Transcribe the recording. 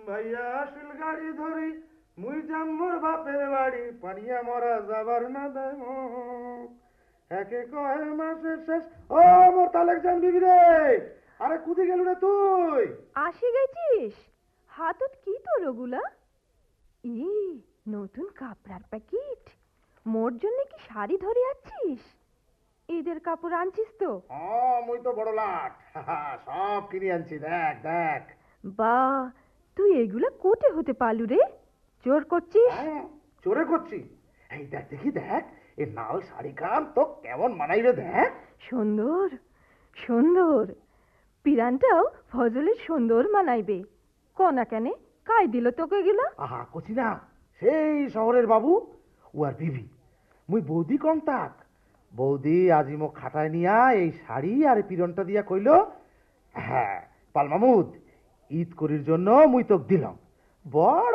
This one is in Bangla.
ভাইয়া আসিল গাড়ি ধরি মুই যাম মোর বাপের বাড়ি পানিয়া মরা যাবার না দেয় একে কয় মাসের শেষ। ও মোর তালেক জান বিবি রে, আরে কুদি গেল রে তুই? আসি গেছিস? হাতত কি তোর ওগুলা? ই নতুন কাপড়ার প্যাকেট। মোর জন্য কি শাড়ি ধরে আছিস? ঈদের কাপড় আনছিস তো? মুই তো বড় লাট, সব কিনে আনছি, দেখ দেখ। বা, তুই এগুলা কোটে হতে পারলু রে? জোর করছিস? চোরে করছি? এই দেখ দেখি দেখ, এ লাল শাড়ি খান তো কেমন মানাইবে দেখ। সুন্দর সুন্দর। পিরানটাও ফজলের সুন্দর মানাইবে। কনা কেনে কাই দিল তোকে এগুলা? আহা কচি না, সেই শহরের বাবু ও আর বিবি। মুই বৌদি কম তাক। বৌদি আজি মোক খাটায় নিয়া এই শাড়ি আর পিরনটা দিয়া কইল, হ্যাঁ পাল মামুদ, ঈদ করির জন্য মুই তোক দিলাম। বড়